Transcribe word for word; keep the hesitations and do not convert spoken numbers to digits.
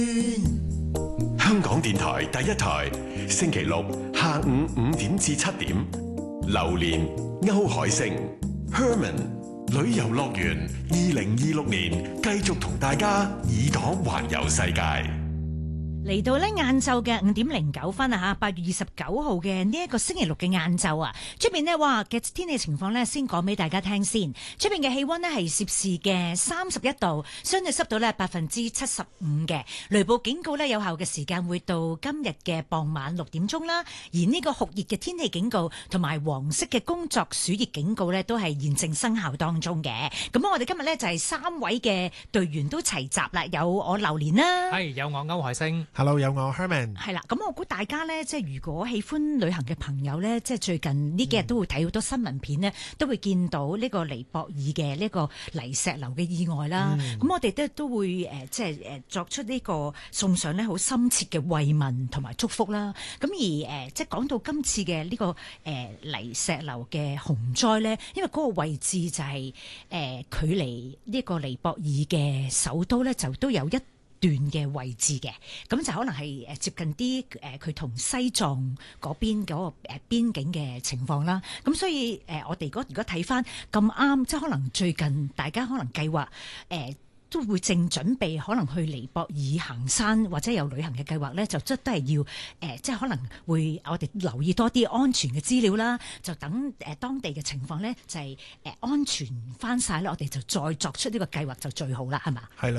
香港電台第一台，星期六下午五點至七點，榴蓮歐海星 Herman 旅遊樂園二零二六年繼續同大家耳朵環遊世界。 嚟到咧晏晝嘅五點零九分啊吓，八月二十九號嘅呢一個星期六嘅晏晝啊，出邊呢哇嘅天氣情況呢，先講俾大家聽先。出邊嘅氣溫呢係攝氏嘅三十一度，相對濕度呢百分之七十五嘅，雷暴警告呢有效嘅時間會到今日嘅傍晚六點鐘啦。而呢個酷熱嘅天氣警告同埋黃色嘅工作暑熱警告呢，都係現正生效當中嘅。咁我哋今日呢，就係三位嘅隊員都齊集啦，有我榴蓮啦， 係有我歐海星。 Hello，有我 Herman。係啦，咁我估大家呢，即係如果喜歡旅行嘅朋友呢，即係最近呢幾日都會睇好多新聞片呢、嗯、都會見到呢個尼泊爾嘅呢個泥石流嘅意外啦。咁、嗯、我哋都都會誒，即係誒作出呢個送上呢好深切嘅慰問同埋祝福啦。咁而誒，即係講到今次嘅呢個誒泥石流嘅洪災呢，因為嗰個位置就係誒距離呢個尼泊爾嘅首都呢，就都有一段嘅位置嘅，咁就可能係誒接近啲誒佢同西藏嗰邊嗰個誒邊境嘅情況啦。咁所以誒我哋如果如果睇翻咁啱，即係可能最近大家可能計劃誒都會正準備可能去尼泊爾行山或者有旅行嘅計劃咧，就即都係要誒、呃、即係可能會我哋留意多啲安全嘅資料啦，就等誒當地嘅情況咧就係誒安全翻晒咧，我哋就再作出呢個計劃就最好啦，係嘛？ 係啦。